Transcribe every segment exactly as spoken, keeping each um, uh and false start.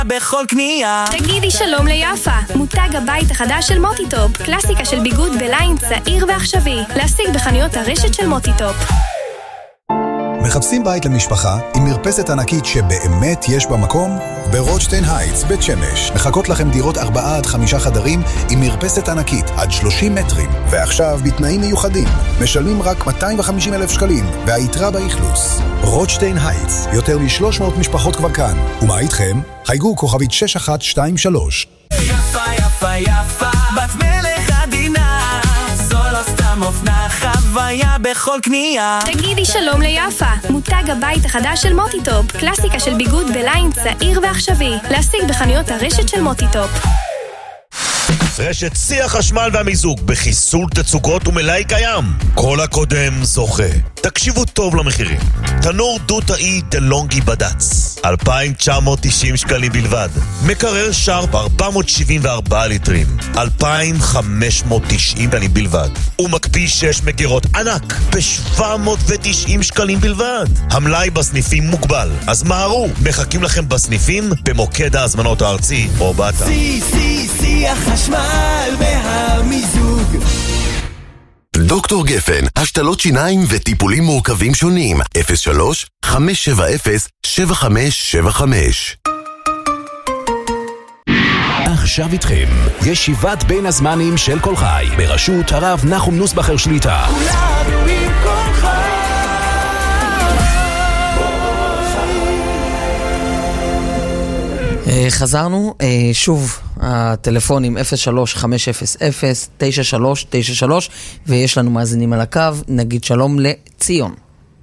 בכל קנייה. תגידי שלום ליפה, מותג הבית החדש של מוטיטופ, קלאסיקה של ביגוד בליין צעיר ועכשווי, להשיג בחנויות הרשת של מוטיטופ. מחפשים בית למשפחה עם מרפסת ענקית שבאמת יש בה מקום? ברוטשטיין הייטס, בית שמש, מחכות לכם דירות ארבעה עד חמישה חדרים עם מרפסת ענקית עד שלושים מטרים, ועכשיו בתנאים מיוחדים, משלמים רק מאתיים וחמישים אלף שקלים, והיתרה באכלוס. רוטשטיין הייטס, יותר מ-שלוש מאות משפחות כבר כאן. ומה איתכם? חייגו כוכבית שש אחת שתיים שלוש. יפה יפה יפה, בת מלך עדינה, זו לא סתם אופנה, חוויה בכל קנייה. תגידי שלום ליפה, מותג הבית החדש של מוטיטופ, קלאסיקה של ביגוד בליין צעיר ועכשווי, להשיג בחנויות הרשת של מוטיטופ. רשת שיא החשמל והמיזוג בחיסול תצוגות ומלאי קיים. כל הקודם זוכה. תקשיבו טוב למחירים. תנור דו-תאי דלונגי בדץ, אלפיים תשע מאות תשעים שקלים בלבד. מקרר שרפ ארבע מאות שבעים וארבעה ליטרים, אלפיים חמש מאות תשעים שקלים בלבד. ומקפיא שש מגירות ענק ב-שבע מאות ותשעים שקלים בלבד. המלאי בסניפים מוגבל, אז מהרו, מחכים לכם בסניפים, במוקד ההזמנות הארצי או באתר. שיא שיא שיא החשמל והמיזוג. דוקטור גפן, השתלות שיניים וטיפולים מורכבים שונים. אפס שלוש חמש שבע אפס שבע חמש שבע חמש. עכשיו איתכם ישיבת בין הזמנים של כל חי בראשות הרב נחום נוסבכר שליטה. כולנו עם כל חי. חזרנו, שוב הטלפונים אפס שלוש חמש אפס אפס תשע שלוש תשע שלוש, ויש לנו מאזינים על הקו. נגיד שלום לציון.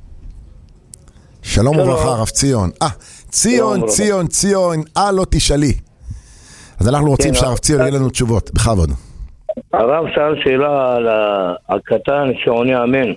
שלום וברכה הרב ציון. אה, ציון, ציון, ציון, אה לא תשאלי. אז אנחנו רוצים שהרב ציון יהיה לנו תשובות, בכבוד. הרב שאל שאלה על הקטן שעונה אמן.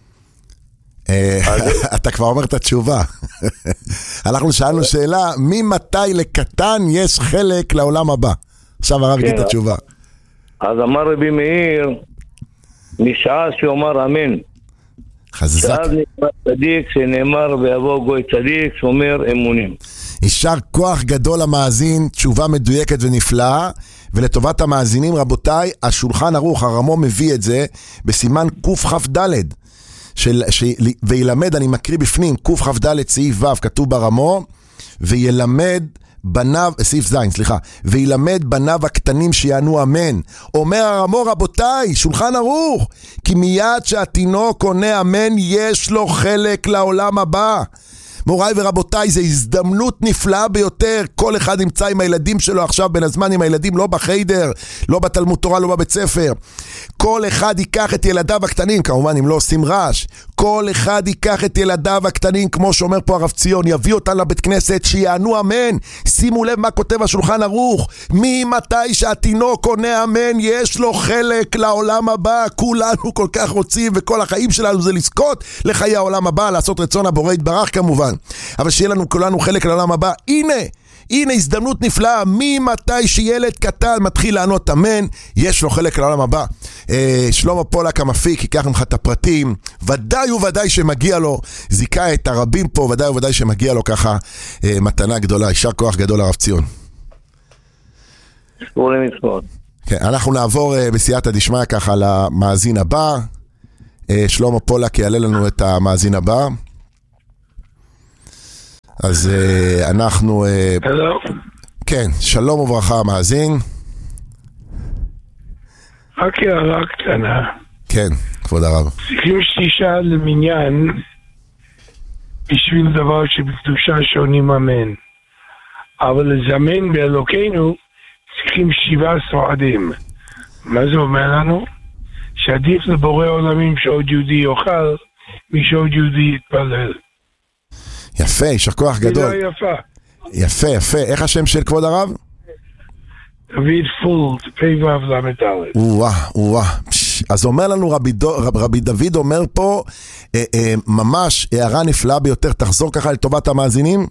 אתה כבר אומר את התשובה. אנחנו שאלנו שאלה, ממתי לקטן יש חלק לעולם הבא? עכשיו הרב יגיד את התשובה. אז אמר רבי מאיר, משעה שאומר אמן. חזק. שאז נאמר צדיק, שנאמר ויבוא גוי צדיק, שאומר אמונים. יישר כוח גדול למאזין, תשובה מדויקת ונפלאה. ולטובת המאזינים רבותיי, השולחן ערוך, הרמו מביא את זה בסימן קוף חף ד' של, ש, וילמד, אני מקריא בפנים, קוף חף ד' סעיף ו', כתוב ברמו, וילמד בניו, סעיף זין, סליחה, וילמד בניו הקטנים שיענו אמן. אומר הרמו רבותיי, שולחן ערוך, כי מיד שהתינוק עונה אמן, יש לו חלק לעולם הבא. מוריי ורבותיי, זו הזדמנות נפלאה ביותר. כל אחד נמצא עם הילדים שלו עכשיו בין הזמן, עם הילדים לא בחיידר, לא בתלמוד תורה, לא בבית ספר. כל אחד ייקח את ילדיו הקטנים, כמובן אם לא עושים רעש, כל אחד ייקח את ילדיו הקטנים, כמו שאומר פה הרב ציון, יביא אותם לבית כנסת, שיענו אמן. שימו לב מה כותב השולחן ערוך, ממתי שהתינוק עונה אמן, יש לו חלק לעולם הבא. כולנו כל כך רוצים, וכל החיים שלנו זה לזכות לחיי העולם הבא, לעשות רצון הבורא יתברך כמובן, אבל שיהיה לנו כולנו חלק לעולם הבא. הנה, הנה הזדמנות נפלאה, ממתי שילד קטן מתחיל לענות אמן, יש לו חלק לעולם הבא. אה, שלמה פולק המפיק ייקח ממך את הפרטים, ודאי וודאי שמגיע לו, זיקה את הרבים פה, ודאי וודאי שמגיע לו ככה אה, מתנה גדולה. יישר כוח גדול הרב ציון. שכור למצוות. כן, אנחנו נעבור אה, בסייעתא דשמיא ככה למאזין הבא. אה, שלמה פולק יעלה לנו את המאזין הבא. אז uh, אנחנו... הלו? Uh, כן, שלום וברכה המאזין. רק הערה קטנה. כן, כבוד הרב. צריכים שתשאל למניין בשביל דבר שבקדושה שעונים אמן. אבל לזמן באלוקינו צריכים שבעה סועדים. מה זה אומר לנו? שעדיף לבורא עולמים שעוד יהודי יאכל משעוד יהודי יתפלל. יפה, יישר כוח גדול. יפה. יפה, יפה. איך השם של כבוד הרב? דוד פולט, פי וו למדלת. וואה, וואה. אז אומר לנו רבי, דו, רב, רבי דוד אומר פה, אה, אה, ממש הערה נפלאה ביותר, תחזור ככה לטובת המאזינים.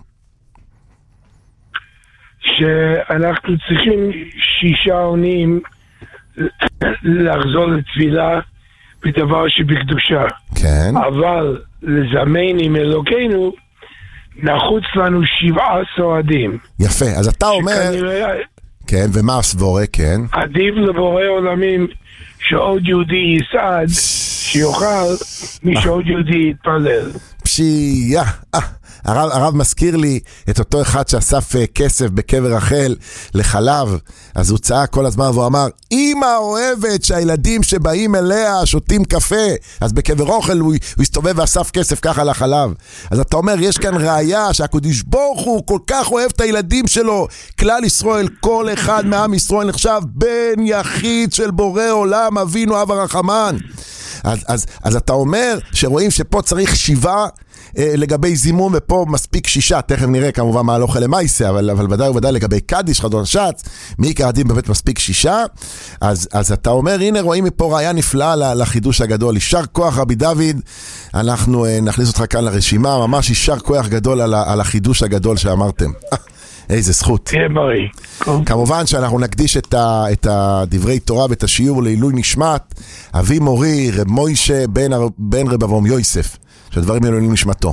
שאנחנו צריכים שישה עונים לחזור לתפילה בדבר שבקדושה. כן. אבל לזמן עם אלוקינו נחוץ לנו שבעה סועדים. יפה, אז אתה אומר... שכנראה... כן, ומה הסבורה, כן? עדיף לבורא עולמים שעוד יהודי יסעד, שיוכל מי שעוד יהודי יתפלל. פשייה, אה, הרב, הרב מזכיר לי את אותו אחד שאסף כסף בקבר רחל לחלב, אז הוא צעק כל הזמן והוא אמר, אמא אוהבת שהילדים שבאים אליה שותים קפה, אז בקבר אוכל הוא, הוא הסתובב ואסף כסף ככה לחלב. אז אתה אומר, יש כאן ראיה שהקדוש ברוך הוא כל כך אוהב את הילדים שלו, כלל ישראל, כל אחד מעם ישראל נחשב בן יחיד של בורא עולם, אבינו אב הרחמן. אז, אז, אז אתה אומר שרואים שפה צריך שבעה אה, לגבי זימון, ופה מספיק שישה, תכף נראה כמובן מה הלוכה למעשה, אבל, אבל ודאי ובדאי לגבי קדיש, חדון שץ, מעיקר הדין באמת מספיק שישה, אז, אז אתה אומר, הנה רואים מפה ראיה נפלאה לחידוש הגדול, יישר כוח רבי דוד, אנחנו אה, נכניס אותך כאן לרשימה, ממש יישר כוח גדול על, על החידוש הגדול שאמרתם. איזה זכות. תהיה בריא. כמובן שאנחנו נקדיש את, ה, את הדברי תורה ואת השיעור לעילוי נשמת אבי מורי רב מוישה בן, בן רב אברהם יוסף, שהדברים האלו לעילוי נשמתו.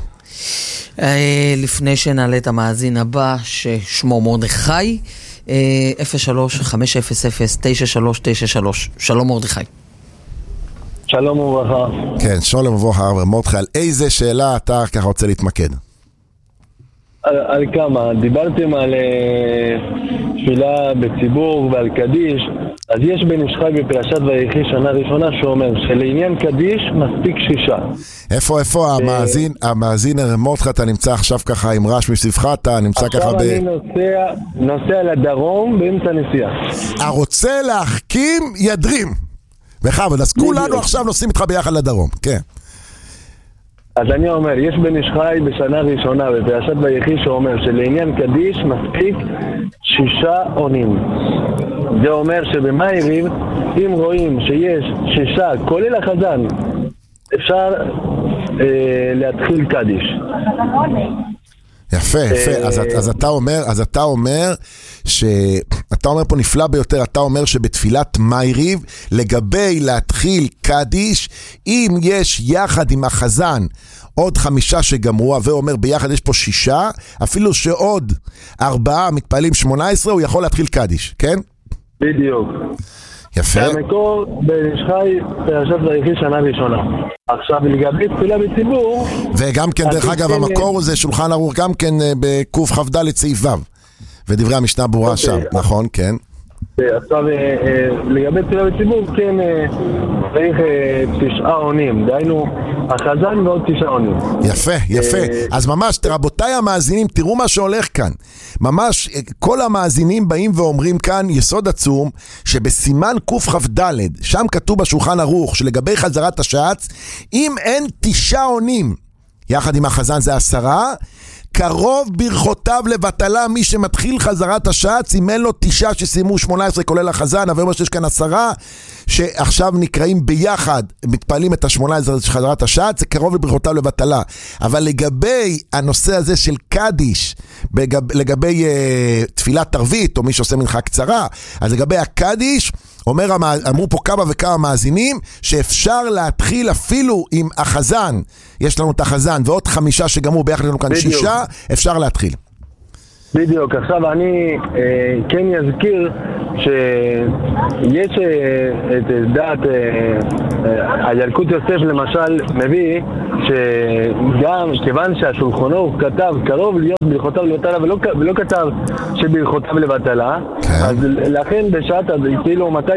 לפני שנעלה את המאזין הבא ששמו מרדכי, אפס שלוש חמש אפס אפס תשע שלוש תשע שלוש. שלום מרדכי. שלום וברכה. כן, שלום וברכה מרדכי. על איזה שאלה אתה ככה רוצה להתמקד? על, על כמה, דיברתם על uh, תפילה בציבור ועל קדיש, אז יש בן איש חי בפרשת ויחי שנה ראשונה שאומר שלעניין קדיש מספיק שישה. איפה, איפה המאזין, המאזין הרמותך, אתה נמצא עכשיו ככה עם רעש מסביבך, אתה נמצא ככה ב... עכשיו אני נוסע, נוסע לדרום באמצע נסיעה. הרוצה להחכים ידרים. בכבוד, אז כולנו עכשיו נוסעים איתך ביחד לדרום, כן. אז אני אומר, יש בן איש חי בשנה ראשונה בפרשת ויחי שאומר שלעניין קדיש מספיק שישה עונים. זה אומר שבמייריב, אם רואים שיש שישה, כולל החזן, אפשר אה, להתחיל קדיש. יפה, יפה. אז, אז אתה אומר, אז אתה אומר ש... אתה אומר פה נפלא ביותר, אתה אומר שבתפילת מייריב, לגבי להתחיל קדיש, אם יש יחד עם החזן עוד חמישה שגמרו, ואומר ביחד יש פה שישה, אפילו שעוד ארבעה מתפעלים שמונה עשרה, הוא יכול להתחיל קדיש, כן? בדיוק. יפה. המקור בן איש חי פרשת ויחי שנה ראשונה. עכשיו לגבי תפילה בציבור... וגם כן, דרך אגב, המקור זה שולחן ערוך גם כן בקוף כ"ד סעיף ו'. ודברי המשנה ברורה שם, נכון, כן. עכשיו, לגבי תפילה בציבור, כן, צריך תשעה עונים, דהיינו, החזן ועוד תשעה עונים. יפה, יפה. אז ממש, רבותיי המאזינים, תראו מה שהולך כאן. ממש, כל המאזינים באים ואומרים כאן יסוד עצום, שבסימן קוף כ"ד, שם כתוב בשולחן ערוך, שלגבי חזרת השץ, אם אין תשעה עונים, יחד עם החזן זה עשרה, קרוב ברכותיו לבטלה מי שמתחיל חזרת השץ, אם אין לו תשעה שסיימו שמונה עשרה כולל החזן, אבל אומר שיש כאן עשרה שעכשיו נקראים ביחד, מתפעלים את השמונה עשרה של חזרת השץ, זה קרוב לברכותיו לבטלה. אבל לגבי הנושא הזה של קדיש, בגב, לגבי uh, תפילת ערבית, או מי שעושה מנחה קצרה, אז לגבי הקדיש, אומר, אמרו פה כמה וכמה מאזינים, שאפשר להתחיל אפילו עם החזן, יש לנו את החזן, ועוד חמישה שגמרו ביחד לנו כאן בדיוק. שישה, אפשר להתחיל. בדיוק, עכשיו אני אה, כן יזכיר שיש אה, את דעת אה, הילקוט יוסף למשל מביא שגם כיוון שהשולחנו הוא כתב קרוב להיות ברכותיו לבטלה ולא, ולא כתב שברכותיו לבטלה, כן. אז לכן בשעת כאילו מתי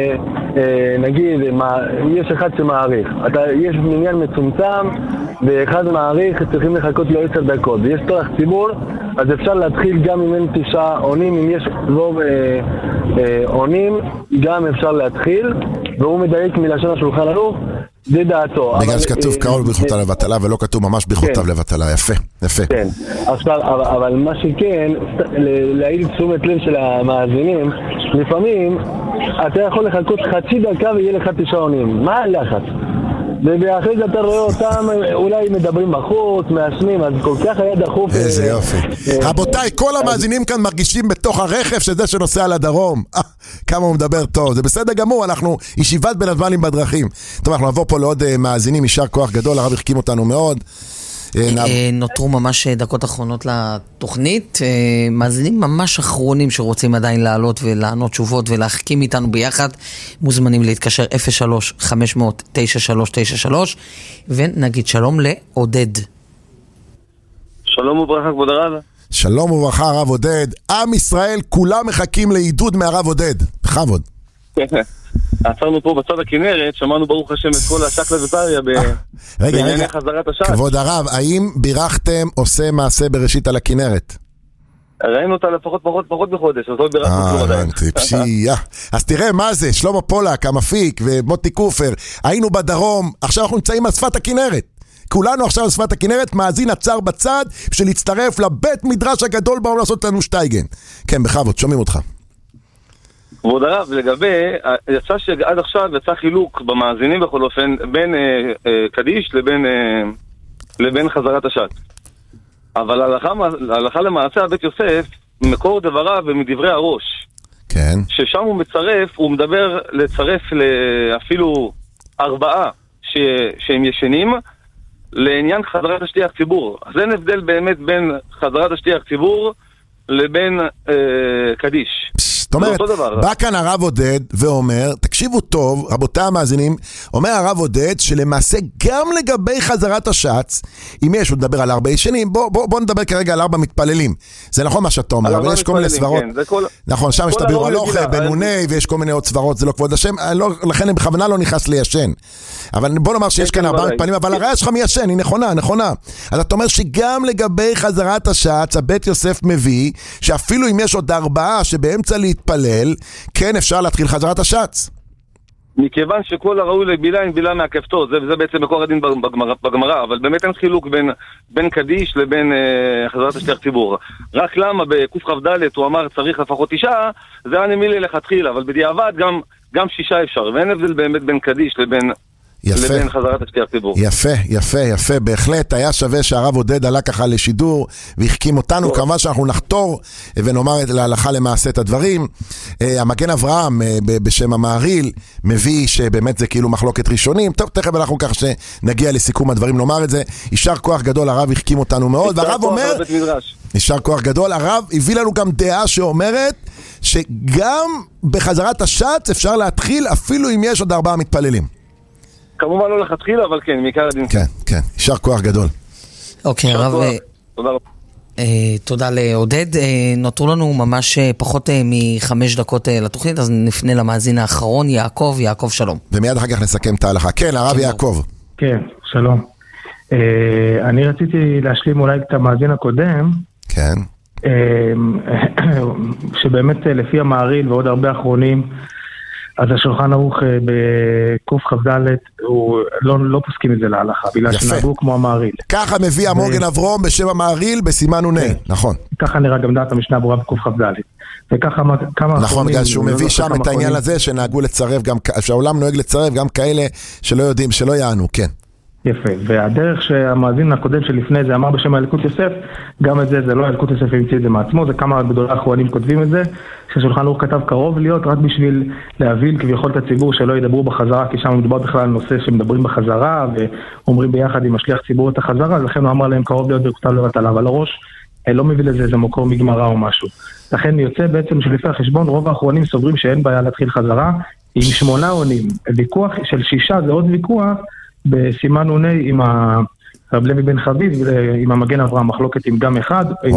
שנגיד מה, יש אחד שמעריך, אתה, יש מניין מצומצם ואחד מעריך צריכים לחכות לו עשר דקות ויש תורך ציבור, אז אפשר להתחיל גם אם אין תשעה עונים, אם יש רוב אה, אה, עונים, גם אפשר להתחיל, והוא מדייק מלשון השולחן ערוך, זה דעתו. בגלל שכתוב קרוב ברכותיו לבטלה, ולא כתוב ממש ברכותיו לבטלה, יפה, יפה. כן, עכשיו, אבל מה שכן, להעיד תשומת לב של המאזינים, לפעמים אתה יכול לחכות חצי דקה ויהיה לך תשעה עונים, מה הלחץ? ובאחרי זה אתה רואה אותם, אולי מדברים בחוץ, מעשנים, אז כל כך היה דחוף. איזה יופי. רבותיי, כל המאזינים כאן מרגישים בתוך הרכב שזה שנוסע לדרום. כמה הוא מדבר טוב, זה בסדר גמור, אנחנו ישיבת בין הזמנים בדרכים. טוב, אנחנו נעבור פה לעוד מאזינים, יישר כוח גדול, הרב החכים אותנו מאוד. נותרו ממש דקות אחרונות לתוכנית, מאזינים ממש אחרונים שרוצים עדיין לעלות ולענות תשובות ולהחכים איתנו ביחד, מוזמנים להתקשר אפס שלוש חמש מאות תשע שלוש תשע שלוש, ונגיד שלום לעודד. שלום וברכה כבוד הרב. שלום וברכה הרב עודד. עם ישראל כולם מחכים לעידוד מהרב עודד, בכבוד. עצרנו פה בצד הכנרת, שמענו ברוך השם את כל השקלה וטריה בענייני חזרת השעת. כבוד הרב, האם בירכתם עושה מעשה בראשית על הכנרת? ראינו אותה לפחות פחות פחות בחודש, אז לא בירכנו כלום עדיין. פשייה. אז תראה מה זה, שלמה פולק, המפיק ומוטי קופר, היינו בדרום, עכשיו אנחנו נמצאים על שפת הכנרת. כולנו עכשיו על שפת הכנרת, מאזין עצר בצד בשביל להצטרף לבית מדרש הגדול בעולם לעשות לנו שטייגן. כן, בכבוד, שומעים אותך. כבוד הרב, לגבי, יצא שעד עכשיו יצא חילוק במאזינים בכל אופן בין אה, אה, קדיש לבין, אה, לבין חזרת השעת. אבל הלכה, הלכה למעשה הבית יוסף, מקור דבריו ומדברי הראש. כן. ששם הוא מצרף, הוא מדבר לצרף אפילו ארבעה ש, שהם ישנים, לעניין חזרת השליח ציבור. אז אין הבדל באמת בין חזרת השליח ציבור לבין אה, קדיש. זאת אומרת, בא כאן הרב עודד ואומר, תקשיבו טוב, רבותי המאזינים, אומר הרב עודד שלמעשה גם לגבי חזרת השץ, אם יש, הוא מדבר על ארבע ישנים, בוא, בוא, בוא נדבר כרגע על ארבע מתפללים. זה נכון מה שאתה אומר, אבל יש כל מיני סברות. כן, כל... נכון, שם יש את הביאור הלוכה, בנוני, ויש כל מיני עוד סברות, זה לא כבוד השם, לא, לכן אני בכוונה לא נכנס לישן. אבל בוא נאמר שיש כאן ארבע מתפללים, אבל הראיה שלך מיישן, היא נכונה, נכונה. אז אתה אומר שגם לגבי חזרת השץ, הבית יוסף מביא, שאפילו אם יש עוד ארבעה שבאמצע להתפלל, כן אפשר להתחיל חזרת השץ. מכיוון שכל הראוי לבילה אין בילה מהכפתו, זה, זה בעצם מקור הדין בגמרא, בגמרא, אבל באמת אין חילוק בין, בין קדיש לבין אה, חזרת השליח ציבור. רק למה בקוף כ"ד הוא אמר צריך לפחות תשעה, זה היה נמילי לכתחילה, אבל בדיעבד גם, גם שישה אפשר, ואין הבדל באמת בין קדיש לבין... יפה. לבין חזרת השליח ציבור. יפה, יפה, יפה, בהחלט היה שווה שהרב עודד עלה ככה לשידור והחכים אותנו, כמובן שאנחנו נחתור ונאמר להלכה למעשה את הדברים. המגן אברהם בשם המעריל מביא שבאמת זה כאילו מחלוקת ראשונים. טוב, תכף אנחנו כך שנגיע לסיכום הדברים נאמר את זה. יישר כוח גדול, הרב החכים אותנו מאוד, והרב אומר, יישר כוח גדול, הרב הביא לנו גם דעה שאומרת שגם בחזרת השץ אפשר להתחיל אפילו אם יש עוד ארבעה מתפללים. כמובן לא לכתחילה, אבל כן, מעיקר הדין. כן, כן, יישר כוח גדול. אוקיי, הרב, תודה רבה. תודה לעודד. נותרו לנו ממש פחות מחמש דקות לתוכנית, אז נפנה למאזין האחרון, יעקב, יעקב שלום. ומיד אחר כך נסכם את ההלכה. כן, הרב יעקב. כן, שלום. אני רציתי להשלים אולי את המאזין הקודם. כן. שבאמת לפי המעריל ועוד הרבה אחרונים, אז השולחן ערוך בקוף כ"ד, הוא לא, לא פוסקים את זה להלכה, בגלל שנהגו כמו המעריל. ככה מביא המוגן אברום בשם המעריל בסימן עונה, נכון. ככה נראה גם דעת המשנה ברורה בקוף כ"ד. וככה כמה... נכון, בגלל שהוא מביא שם את העניין הזה, שנהגו לצרף גם, שהעולם נוהג לצרף גם כאלה שלא יודעים, שלא יענו, כן. יפה, והדרך שהמאזין הקודם שלפני זה אמר בשם הילקוט יוסף, גם את זה, זה לא הילקוט יוסף המציא את זה מעצמו, זה כמה גדולי האחרונים כותבים את זה, ששולחן ערוך כתב קרוב להיות, רק בשביל להבין כביכול את הציבור שלא ידברו בחזרה, כי שם מדובר בכלל על נושא שמדברים בחזרה, ואומרים ביחד עם השליח ציבור את החזרה, אז לכן הוא אמר להם קרוב להיות וכתב לבטלה, אבל הראש לא מביא לזה איזה מקור מגמרא או משהו. לכן יוצא בעצם שלפי החשבון, רוב האחרונים סוברים שאין בעיה להתחיל חזרה, עם שמונה עונים. ויכוח של שישה זה עוד ויכוח, בסימן עונה עם הרב לוי בן חביב, עם המגן אברהם, מחלוקת עם גם אחד, עם